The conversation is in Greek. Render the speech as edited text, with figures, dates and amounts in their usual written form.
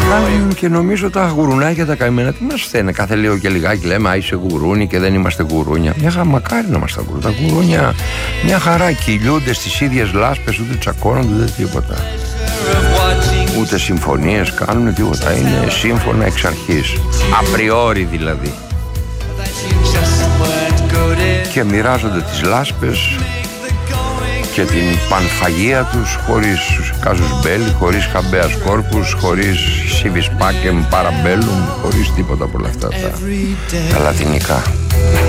Και νομίζω τα γουρουνάκια τα καημένα τι μας φταίνε. Κάθε λίγο και λιγάκι λέμε α, είσαι γουρούνι και δεν είμαστε γουρούνια. μακάρι να είμαστε γουρούνια. Τα γουρούνια μια χαρά κυλιούνται στις ίδιες λάσπες, ούτε τσακώνονται ούτε τίποτα. Ούτε συμφωνίες κάνουν τίποτα. Είναι σύμφωνα εξ αρχής. Απριόρι δηλαδή. Και μοιράζονται τις λάσπες και την πανφαγία τους χωρίς κάζους μπέλι, χωρίς χαμπέας κόρπους, χωρίς σιβισπάκεμ παραμπέλουμ, χωρίς τίποτα από όλα αυτά τα λατινικά.